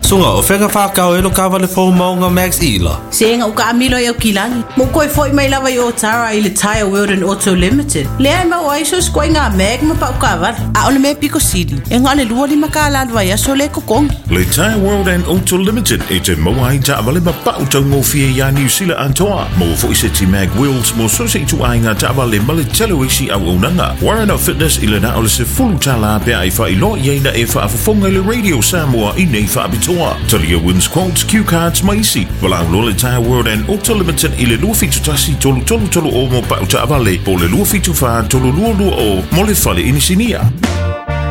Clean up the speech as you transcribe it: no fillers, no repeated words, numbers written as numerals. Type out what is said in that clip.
Sunga o whenga whakau e lo kawa le fōu maunga Max Ila. Senga o ka amilo e o kilangi. Mo koe foi mai lawa i o Tara i le Tire World and Auto Limited. Lea e mau aiso skoi ngā meg ma pa ukawa. A ole me Pico City. E ngā le lua li maka aladwa ia so le kokongi. Le Tire World and Auto Limited e te mawai ta awale ma pa utau ngofie ya New Zealand antoa. Mo fo i se ti mag wheels mo so se tu ainga ta awale ma le telo isi au unanga. Warren Fitness i le na ole se fulu tala pe ai fa i lo i na e fa afafonga le Radio Samoa i nei fa abitoa. Talia wins quotes, cue cards, maisi. Wala lo le Tire World and Auto Limited i le lua fitu tasi tolu o mo pa uta avale. Po le lua fitu fa tolu lua o mo le fale inisinia.